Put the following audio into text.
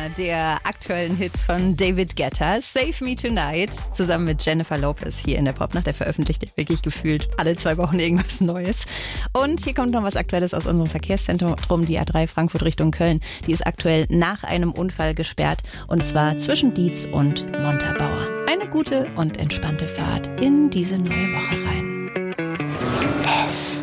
der aktuellen Hits von David Guetta. Save Me Tonight, zusammen mit Jennifer Lopez hier in der Popnacht. Der veröffentlicht wirklich gefühlt alle 2 Wochen irgendwas Neues. Und hier kommt noch was Aktuelles aus unserem Verkehrszentrum. Die A3 Frankfurt Richtung Köln. Die ist aktuell nach einem Unfall gesperrt. Und zwar zwischen Dietz und Montabaur. Eine gute und entspannte Fahrt in diese neue Woche rein.